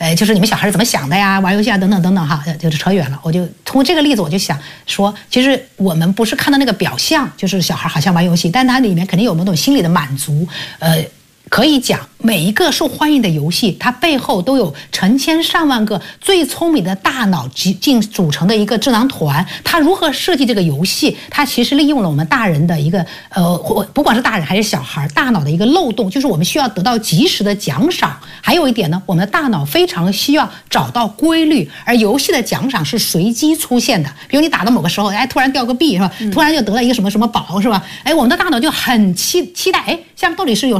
就是你们小孩是怎么想的呀，玩游戏啊等等等等哈，就是扯远了。我就通过这个例子，我就想说，其实我们不是看到那个表象，就是小孩好像玩游戏，但它里面肯定有某种心理的满足，可以讲每一个受欢迎的游戏，它背后都有成千上万个最聪明的大脑组成的一个智囊团。它如何设计这个游戏？它其实利用了我们大人的一个不管是大人还是小孩，大脑的一个漏洞，就是我们需要得到及时的奖赏。还有一点呢，我们的大脑非常需要找到规律，而游戏的奖赏是随机出现的。比如你打到某个时候，突然掉个币是吧？突然就得了一个什么什么宝是吧？我们的大脑就很期待，下面到底是有